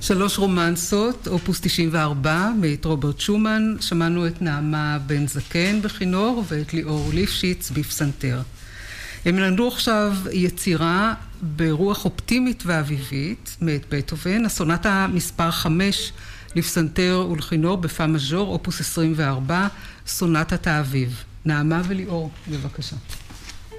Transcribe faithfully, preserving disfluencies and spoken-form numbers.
שלוש רומנסות, אופוס תשעים וארבע, מאת רוברט שומן. שמענו את נעמה בן זקן בכינור ואת ליאור ליפשיץ בפסנתר. הם ילמדו עכשיו יצירה ברוח אופטימית ואביבית מאת בטהובן, הסונטה מספר חמש לפסנתר ולכינור בפא מז'ור, אופוס עשרים וארבע, סונטת האביב. נעמה וליאור, בבקשה.